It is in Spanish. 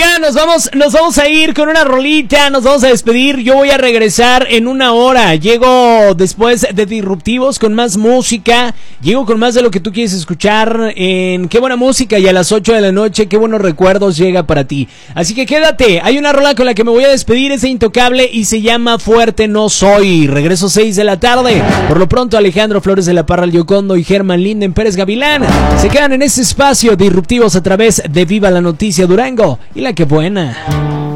Oigan, nos vamos a ir con una rolita, nos vamos a despedir. Yo voy a regresar en una hora. Llego después de Disruptivos con más música. Llego con más de lo que tú quieres escuchar en Qué Buena Música, y a las 8 de la noche, Qué Buenos Recuerdos llega para ti. Así que quédate, hay una rola con la que me voy a despedir, es de Intocable y se llama Fuerte No Soy. Regreso 6 de la tarde. Por lo pronto, Alejandro Flores de la Parra, el Yocondo y Germán Linden Pérez Gavilán se quedan en este espacio Disruptivos a través de Viva la Noticia Durango y La Que Buena.